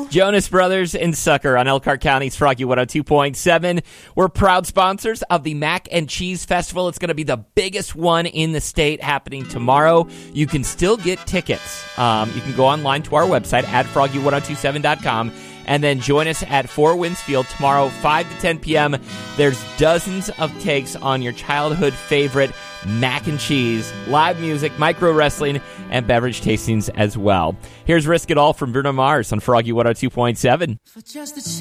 Jonas Brothers in Sucker on Elkhart County's Froggy 102.7. We're proud sponsors of the Mac and Cheese Festival. It's going to be the biggest one in the state, happening tomorrow. You can still get tickets. You can go online to our website at froggy1027.com and then join us at Four Winds Field tomorrow, 5 to 10 p.m. There's dozens of takes on your childhood favorite mac and cheese, live music, micro wrestling, and beverage tastings as well. Here's Risk It All from Bruno Mars on Froggy 102.7.